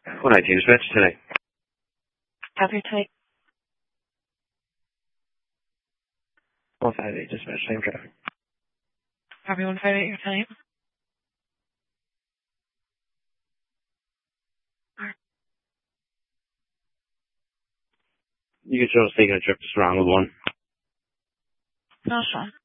What I do is today. Have your type. 158, dispatch, same traffic. Copy 158, your type. You can show us taking a trip to Surround with one. No, sure.